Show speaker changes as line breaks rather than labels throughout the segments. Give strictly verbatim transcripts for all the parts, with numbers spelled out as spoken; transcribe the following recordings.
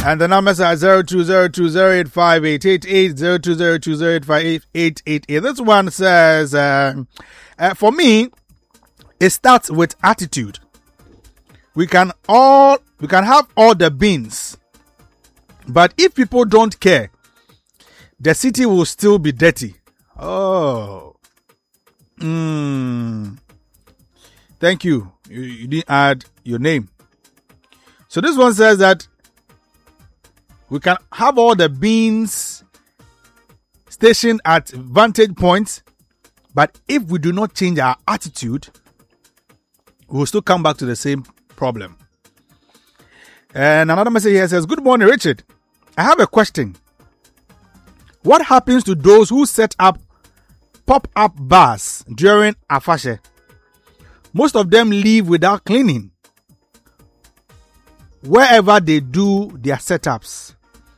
And the numbers are zero two zero two zero eight five eight eight eight, zero two zero two zero eight five eight eight eight eight. This one says, uh, uh, for me, it starts with attitude. We can all, we can have all the beans, but if people don't care, the city will still be dirty. Oh. Mm. Thank you. you. You didn't add your name. So this one says that we can have all the beans stationed at vantage points, but if we do not change our attitude, we will still come back to the same problem. And another message here says, good morning, Richard. I have a question. What happens to those who set up pop-up bars during Afashe? Most of them leave without cleaning wherever they do their setups.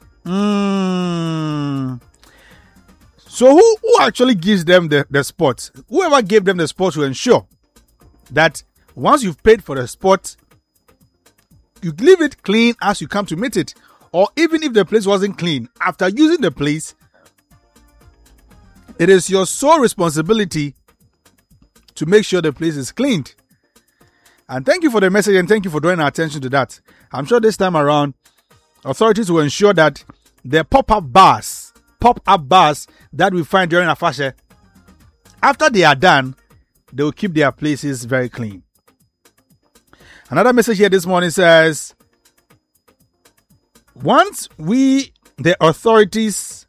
Mm. So who, who actually gives them the, the spot? Whoever gave them the spot will ensure that once you've paid for the spot, you leave it clean as you come to meet it. Or even if the place wasn't clean, after using the place, it is your sole responsibility to make sure the place is cleaned. And thank you for the message and thank you for drawing our attention to that. I'm sure this time around, authorities will ensure that the pop-up bars, pop-up bars that we find during Afashe, after they are done, they will keep their places very clean. Another message here this morning says, once we, the authorities,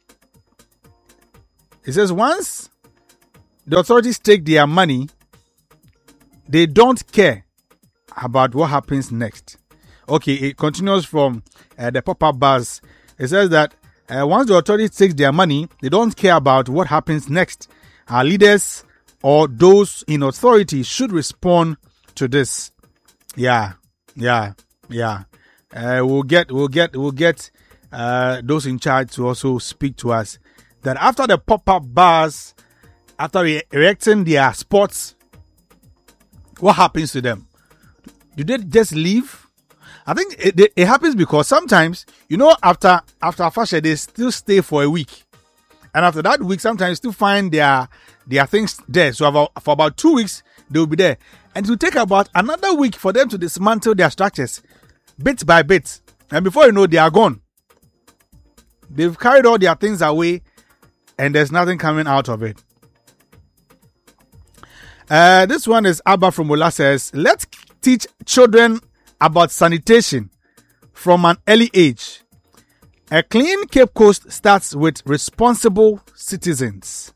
it says once the authorities take their money, they don't care about what happens next. Okay, it continues from uh, the pop-up bars. It says that uh, once the authorities take their money, they don't care about what happens next. Our leaders or those in authority should respond to this. Yeah, yeah, yeah. Uh, we'll get, we'll get, we'll get uh, those in charge to also speak to us. That after the pop-up bars, after re- erecting their spots, what happens to them? Do they just leave? I think it, it, it happens because sometimes, you know, after after Afashe, they still stay for a week. And after that week, sometimes still find their their things there. So about, for about two weeks, they will be there. And it will take about another week for them to dismantle their structures, bit by bit. And before you know, they are gone. They've carried all their things away, and there's nothing coming out of it. Uh, this one is Abba from Ola says, let's teach children about sanitation from an early age. A clean Cape Coast starts with responsible citizens.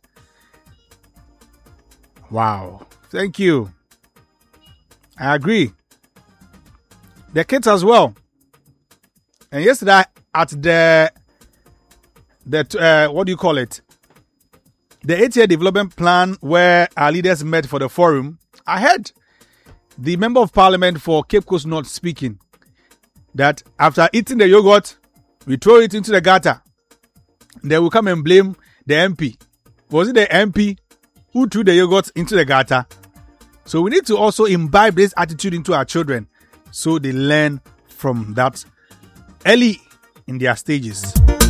Wow. Thank you. I agree. The kids as well. And yesterday at the, the uh, what do you call it? The eight-year development plan where our leaders met for the forum, I heard the member of parliament for Cape Coast North speaking that after eating the yogurt, we throw it into the gutter. They will come and blame the M P. Was it the M P who threw the yogurt into the gutter? So we need to also imbibe this attitude into our children so they learn from that early in their stages.